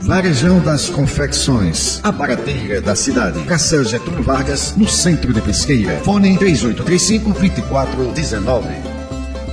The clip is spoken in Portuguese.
Varejão das Confecções, a barateira da cidade. Praça Getúlio Vargas, no centro de Pesqueira. Fone 3835-2419.